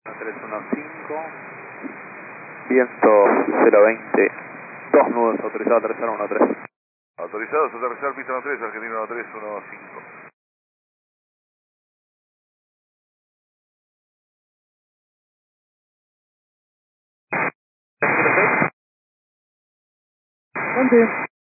315, viento 020, 2 nudos, autorizado a aterrizar 13. Autorizados a aterrizar pista 13, Argentino 1315. ¿Dónde?